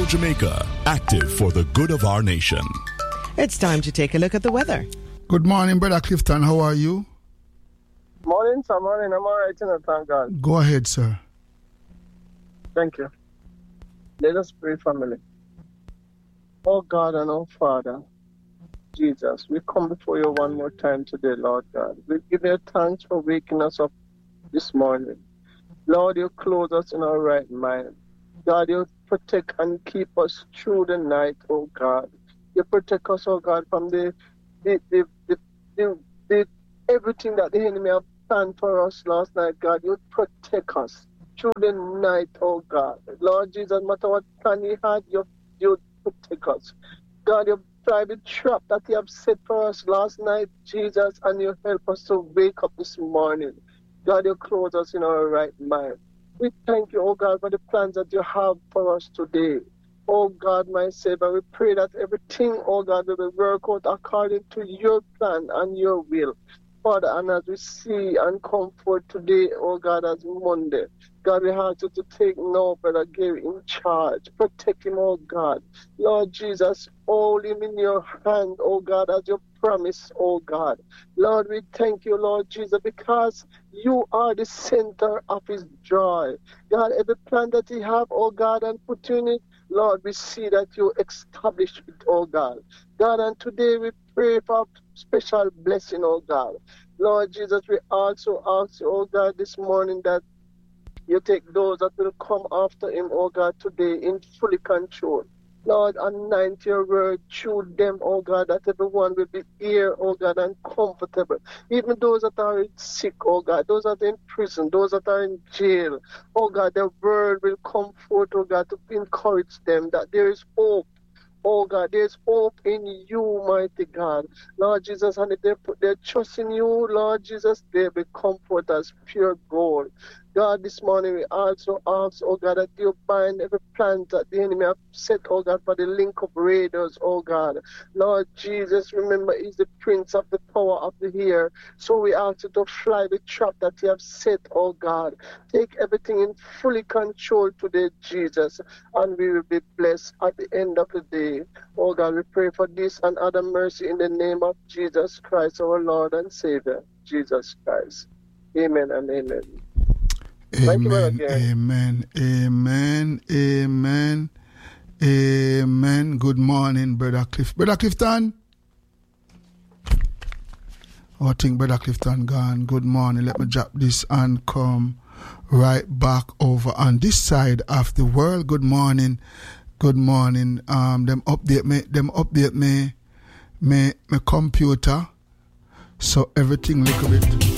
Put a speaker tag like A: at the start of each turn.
A: Jamaica, active for the good of our nation.
B: It's time to take a look at the weather.
C: Good morning, Brother Clifton. How are you?
D: Morning, sir. Morning. I'm all right, thank God.
C: Go ahead, sir.
D: Thank you. Let us pray, family. Oh God and oh Father, Jesus, we come before you one more time today, Lord God. We give you thanks for waking us up this morning. Lord, you clothe us in our right mind. God, you protect and keep us through the night, oh God. You protect us, oh God, from the everything that the enemy have planned for us last night, God. You protect us through the night, oh God. Lord Jesus, no matter what plan you had, you protect us. God, you private trap that you have set for us last night, Jesus, and you help us to wake up this morning. God, you clothe us in our right mind. We thank you, oh God, for the plans that you have for us today. Oh God, my Savior, we pray that everything, oh God, will work out according to your plan and your will. Father, and as we see and comfort today, oh God, as Monday, God, we ask you to take now, Brother Gary, in charge. Protect him, oh God. Lord Jesus, hold him in your hand, oh God, as you promise, oh God. Lord, we thank you, Lord Jesus, because you are the center of his joy. God, every plan that he have, oh God, and put in it, Lord, we see that you establish it, oh God. God, and today we pray for special blessing, oh God. Lord Jesus, we also ask you, oh God, this morning that you take those that will come after him, oh God, today in fully control. Lord, anoint your word through them, oh God, that everyone will be here, oh God, and comfortable. Even those that are sick, oh God, those that are in prison, those that are in jail, oh God, the word will come forth, oh God, to encourage them that there is hope. Oh God, there's hope in you, mighty God. Lord Jesus, and if they put their trust in you, Lord Jesus, they will comfort as pure gold. God, this morning we also ask, oh God, that you bind every plan that the enemy have set, oh God, for the link of raiders, oh God. Lord Jesus, remember, he's the prince of the power of the air. So we ask you to fly the trap that you have set, oh God. Take everything in fully control today, Jesus, and we will be blessed at the end of the day. Oh God, we pray for this and other mercy in the name of Jesus Christ, our Lord and Savior, Jesus Christ. Amen and amen.
C: Amen, amen, amen, amen, amen. Good morning, Brother Clifton. Brother Clifton? Oh, I think Brother Clifton gone. Good morning. Let me drop this and come right back over on this side of the world. Good morning. Good morning. Them update me, my computer. So everything little bit.